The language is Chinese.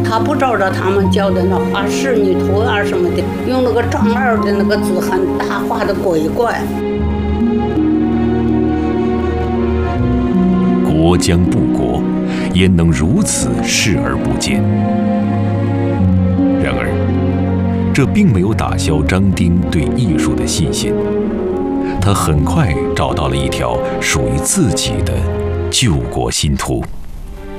他不照着他们教的那画仕女图啊什么的，用那个丈二的那个字很大，画的鬼怪。 国将不国，焉能如此视而不见？然而，这并没有打消张丁对艺术的信心。他很快找到了一条属于自己的救国新途。